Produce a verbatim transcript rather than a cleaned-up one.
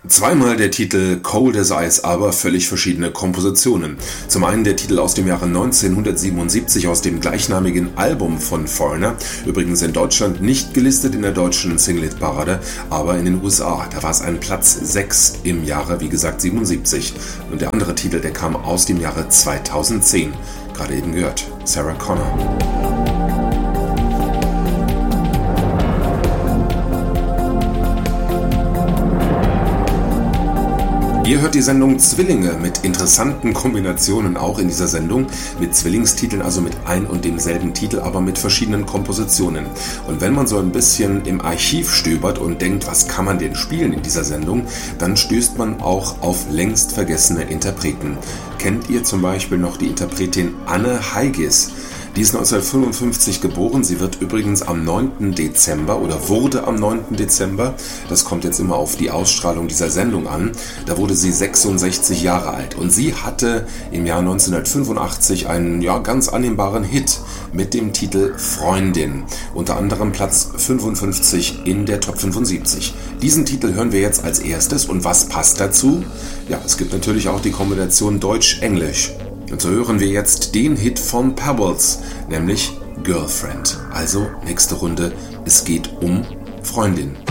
Zweimal der Titel Cold as Ice, aber völlig verschiedene Kompositionen. Zum einen der Titel aus dem Jahre neunzehnhundertsiebenundsiebzig aus dem gleichnamigen Album von Foreigner, übrigens in Deutschland nicht gelistet in der deutschen Single-Hit-Parade, aber in den U S A, da war es ein Platz sechs im Jahre, wie gesagt, siebenundsiebzig. Und der andere Titel, der kam aus dem Jahre zweitausendzehn, gerade eben gehört, Sarah Connor. Ihr hört die Sendung Zwillinge mit interessanten Kombinationen auch in dieser Sendung, mit Zwillingstiteln, also mit ein und demselben Titel, aber mit verschiedenen Kompositionen. Und wenn man so ein bisschen im Archiv stöbert und denkt, was kann man denn spielen in dieser Sendung, dann stößt man auch auf längst vergessene Interpreten. Kennt ihr zum Beispiel noch die Interpretin Anne Haigis? Die ist neunzehnhundertfünfundfünfzig geboren, sie wird übrigens am neunten Dezember oder wurde am neunten Dezember, das kommt jetzt immer auf die Ausstrahlung dieser Sendung an, da wurde sie sechsundsechzig Jahre alt und sie hatte im Jahr neunzehnhundertfünfundachtzig einen ja, ganz annehmbaren Hit mit dem Titel Freundin, unter anderem Platz fünfundfünfzig in der Top fünfundsiebzig. Diesen Titel hören wir jetzt als erstes und was passt dazu? Ja, es gibt natürlich auch die Kombination Deutsch-Englisch. Und so hören wir jetzt den Hit von Pebbles, nämlich Girlfriend. Also nächste Runde, es geht um Freundin.